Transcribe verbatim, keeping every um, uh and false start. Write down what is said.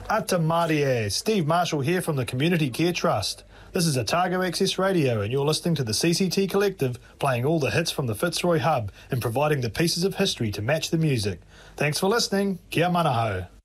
Atamarie, Steve Marshall here from the Community Care Trust. This is Otago Access Radio and you're listening to the C C T Collective, playing all the hits from the Fitzroy Hub and providing the pieces of history to match the music. Thanks for listening. Kia manaho.